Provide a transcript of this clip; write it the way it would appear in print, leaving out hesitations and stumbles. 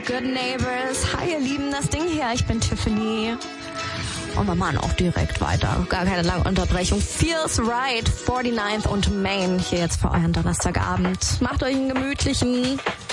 Good Neighbors. Hi ihr Lieben, das Ding hier, ich bin Tiffany. Und wir machen auch direkt weiter. Gar keine lange Unterbrechung. Feels Right, 49th und Main hier jetzt für euren Donnerstagabend. Macht euch einen gemütlichen.